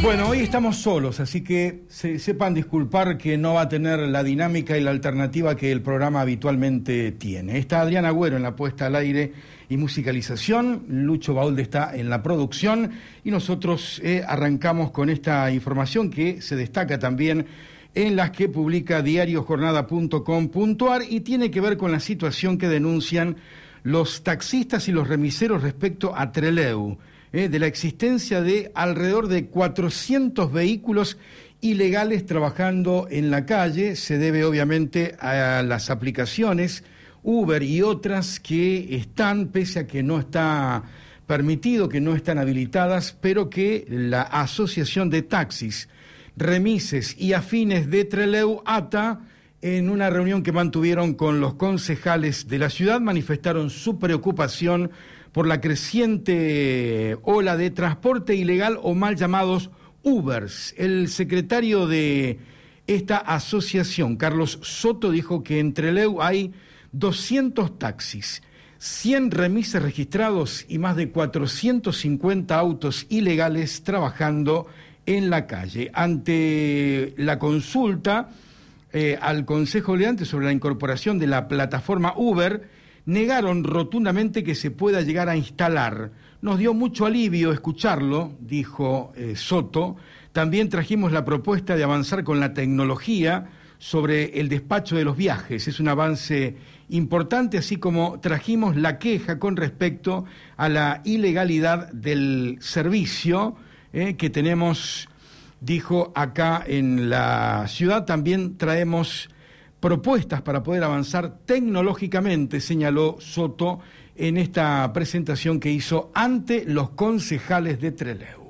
Bueno, hoy estamos solos, así que sepan disculpar que no va a tener la dinámica y la alternativa que el programa habitualmente tiene. Está Adrián Agüero en la puesta al aire y musicalización, Lucho Baulde está en la producción y nosotros arrancamos con esta información que se destaca también en las que publica diariojornada.com.ar y tiene que ver con la situación que denuncian los taxistas y los remiseros respecto a Trelew. De la existencia de alrededor de 400 vehículos ilegales trabajando en la calle. Se debe obviamente a las aplicaciones Uber y otras que están, pese a que no está permitido, que no están habilitadas, pero que la Asociación de Taxis, Remises y Afines de Trelew, ATA, en una reunión que mantuvieron con los concejales de la ciudad, manifestaron su preocupación por la creciente ola de transporte ilegal o mal llamados Ubers. El secretario de esta asociación, Carlos Soto, dijo que en Trelew hay 200 taxis, 100 remises registrados y más de 450 autos ilegales trabajando en la calle. Ante la consulta al Consejo Deliberante sobre la incorporación de la plataforma Uber, negaron rotundamente que se pueda llegar a instalar. Nos dio mucho alivio escucharlo, dijo Soto. También trajimos la propuesta de avanzar con la tecnología sobre el despacho de los viajes. Es un avance importante, así como trajimos la queja con respecto a la ilegalidad del servicio que tenemos, dijo, acá en la ciudad. También traemos propuestas para poder avanzar tecnológicamente, señaló Soto en esta presentación que hizo ante los concejales de Trelew.